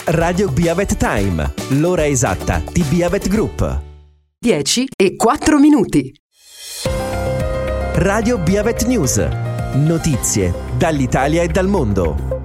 Radio Biavet Time, l'ora esatta di Biavet Group. 10:04. Radio Biavet News, notizie dall'Italia e dal mondo.